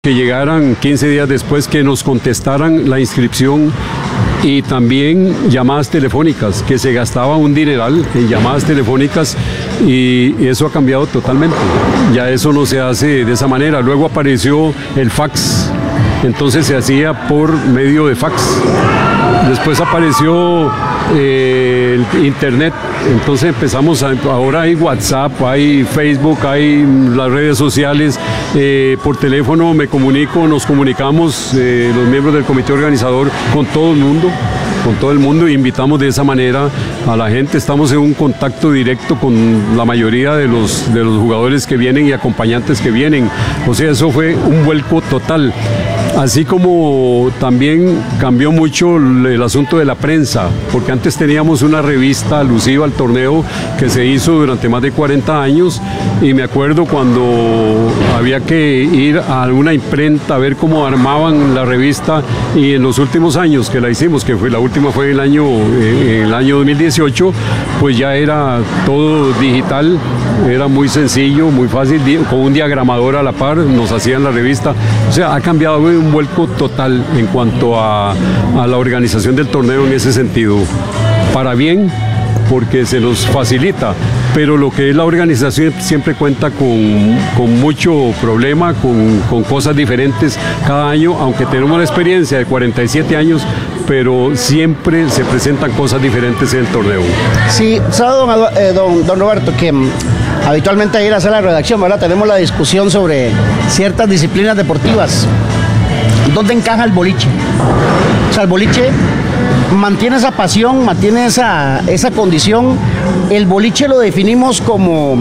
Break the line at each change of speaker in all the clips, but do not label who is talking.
Que llegaran 15 días después, que nos contestaran la inscripción y también llamadas telefónicas, que se gastaba un dineral en llamadas telefónicas y eso ha cambiado totalmente. Ya eso no se hace de esa manera. Luego apareció el fax, entonces se hacía por medio de fax. Después apareció el internet, entonces empezamos ahora hay WhatsApp, hay Facebook, hay las redes sociales, por teléfono nos comunicamos los miembros del comité organizador con todo el mundo e invitamos de esa manera a la gente. Estamos en un contacto directo con la mayoría de los jugadores que vienen y acompañantes que vienen, o sea, eso fue un vuelco total. Así como también cambió mucho el asunto de la prensa, porque antes teníamos una revista alusiva al torneo que se hizo durante más de 40 años y me acuerdo cuando había que ir a una imprenta a ver cómo armaban la revista y en los últimos años que la hicimos, que la última fue en el año 2018, pues ya era todo digital, era muy sencillo, muy fácil, con un diagramador a la par nos hacían la revista, o sea, ha cambiado un vuelco total en cuanto a la organización del torneo en ese sentido, para bien, porque se nos facilita, pero lo que es la organización siempre cuenta con mucho problema, con cosas diferentes cada año, aunque tenemos la experiencia de 47 años, pero siempre se presentan cosas diferentes en el torneo.
Sí, sabe don Roberto que habitualmente ahí en la sala de redacción, ¿verdad? Tenemos la discusión sobre ciertas disciplinas deportivas. ¿Dónde encaja el boliche? O sea, el boliche mantiene esa pasión, mantiene esa condición. El boliche lo definimos como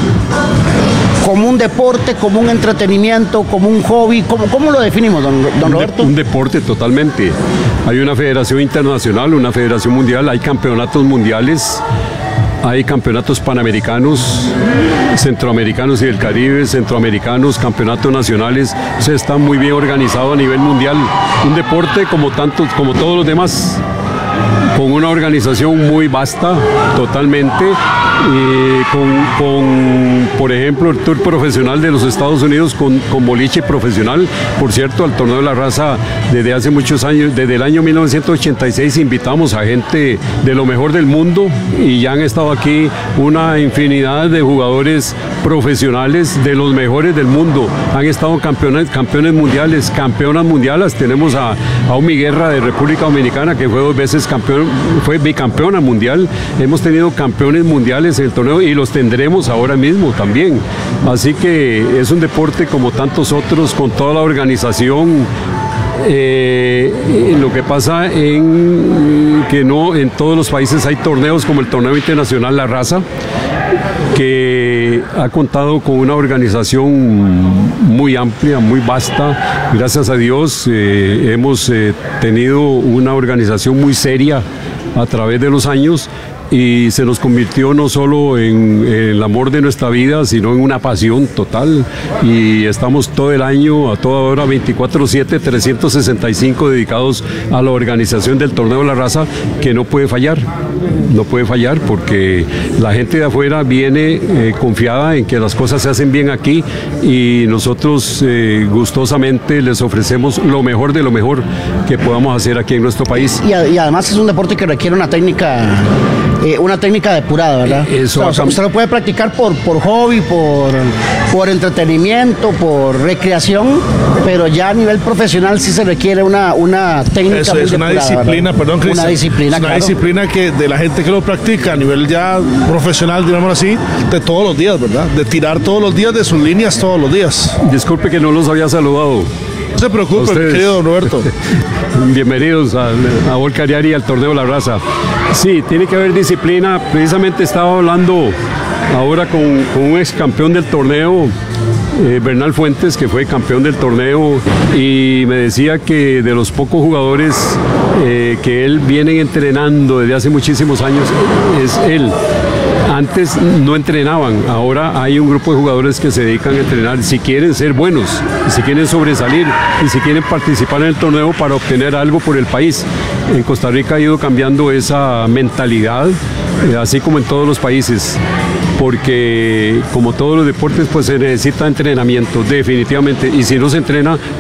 un deporte, como un entretenimiento, como un hobby. ¿Cómo lo definimos, don Roberto?
Un deporte totalmente. Hay una federación internacional, una federación mundial, hay campeonatos mundiales. Hay campeonatos panamericanos, centroamericanos y del Caribe, centroamericanos, campeonatos nacionales. O sea, está muy bien organizado a nivel mundial. Un deporte como todos los demás, con una organización muy vasta, totalmente. Por ejemplo, el Tour Profesional de los Estados Unidos con boliche profesional. Por cierto, al Torneo de la Raza, desde hace muchos años, desde el año 1986, invitamos a gente de lo mejor del mundo y ya han estado aquí una infinidad de jugadores profesionales de los mejores del mundo. Han estado campeones mundiales, campeonas mundiales. Tenemos a Omi Guerra de República Dominicana, que fue 2 veces fue bicampeona mundial. Hemos tenido campeones mundiales en el torneo y los tendremos ahora mismo también. Así que es un deporte como tantos otros, con toda la organización. Lo que pasa que no en todos los países hay torneos como el torneo internacional La Raza, que ha contado con una organización muy amplia, muy vasta. Gracias a Dios hemos tenido una organización muy seria a través de los años y se nos convirtió no solo en el amor de nuestra vida, sino en una pasión total, y estamos todo el año, a toda hora, 24/7, 365 dedicados a la organización del Torneo de la Raza, que no puede fallar porque la gente de afuera viene confiada en que las cosas se hacen bien aquí y nosotros gustosamente les ofrecemos lo mejor de lo mejor que podamos hacer aquí en nuestro país.
Y además es un deporte que requiere una técnica depurada, ¿verdad? Usted lo puede practicar por hobby, por entretenimiento, por recreación, pero ya a nivel profesional sí se requiere una técnica.
Eso
muy
es
depurada,
una disciplina,
¿verdad?
perdón, Cristian.
Una
disciplina que de la gente que lo practica a nivel ya profesional, digamos así, de todos los días, ¿verdad? De tirar todos los días de sus líneas todos los días.
Disculpe que no los había saludado.
No se preocupe, querido don Roberto.
Bienvenidos a Volcariari y al Torneo de la Raza. Sí, tiene que haber disciplina. Precisamente estaba hablando ahora con un ex campeón del torneo, Bernal Fuentes, que fue campeón del torneo, y me decía que de los pocos jugadores que él viene entrenando desde hace muchísimos años es él. Antes no entrenaban, ahora hay un grupo de jugadores que se dedican a entrenar si quieren ser buenos, si quieren sobresalir y si quieren participar en el torneo para obtener algo por el país. En Costa Rica ha ido cambiando esa mentalidad, así como en todos los países, porque como todos los deportes pues se necesita entrenamiento definitivamente, y si no se entrena